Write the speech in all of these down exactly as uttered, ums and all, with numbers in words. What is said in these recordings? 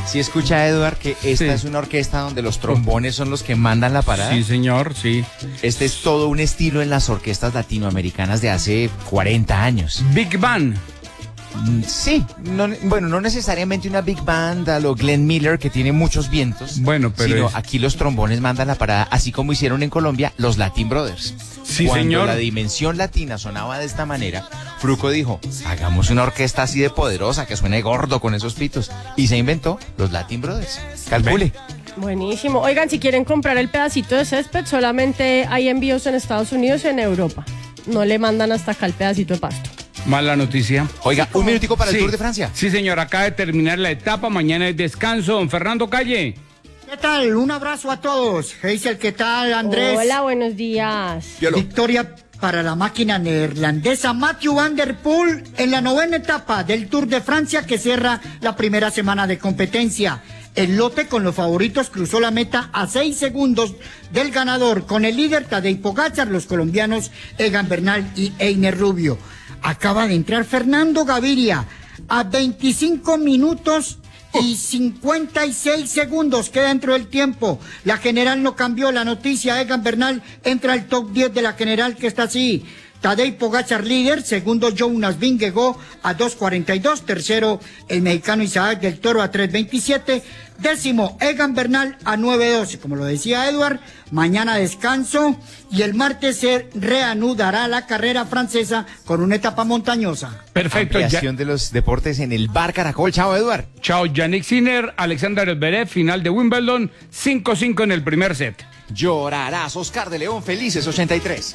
Sí escucha, Eduard, que esta Sí. es una orquesta donde los trombones son los que mandan la parada. Sí, señor, sí. Este es todo un estilo en las orquestas latinoamericanas de hace cuarenta años. Big Band. Mm, Sí, no, bueno, no necesariamente una big band a lo Glenn Miller que tiene muchos vientos. Bueno, pero sino es- aquí los trombones mandan la parada, así como hicieron en Colombia los Latin Brothers. Sí, Cuando señor. la dimensión latina sonaba de esta manera, Fruco dijo, hagamos una orquesta así de poderosa que suene gordo con esos pitos. Y se inventó los Latin Brothers. Calcule. Buenísimo. Oigan, si quieren comprar el pedacito de césped, solamente hay envíos en Estados Unidos y en Europa. No le mandan hasta acá el pedacito de pasto. Mala noticia. Oiga, un minutico para el Sí. Tour de Francia. Sí, señor, acaba de terminar la etapa, mañana es descanso. Don Fernando Calle. ¿Qué tal? Un abrazo a todos. Heisel, ¿qué tal, Andrés? Hola, buenos días. Victoria para la máquina neerlandesa Mathieu van der Poel en la novena etapa del Tour de Francia que cierra la primera semana de competencia. El lote con los favoritos cruzó la meta a seis segundos del ganador, con el líder Tadej Pogačar, los colombianos Egan Bernal y Einer Rubio. Acaba de entrar Fernando Gaviria a veinticinco minutos y cincuenta y seis segundos queda dentro del tiempo. La general no cambió la noticia. Egan Bernal entra al top diez de la general, que está así: Tadej Pogačar líder, segundo Jonas Vingegaard a dos cuarenta y dos, tercero el mexicano Isaac del Toro a tres veintisiete, décimo Egan Bernal a nueve doce. Como lo decía Eduard, mañana descanso y el martes se reanudará la carrera francesa con una etapa montañosa. Perfecto. Ya- Ampliación de los deportes en el Bar Caracol. Chao, Eduard. Chao, Yannick Sinner, Alexander Zverev, final de Wimbledon, cinco cinco en el primer set. Llorarás, Oscar de León, felices ochenta y tres.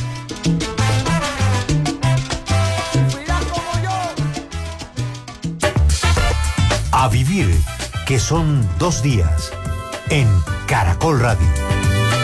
A vivir, que son dos días, en Caracol Radio.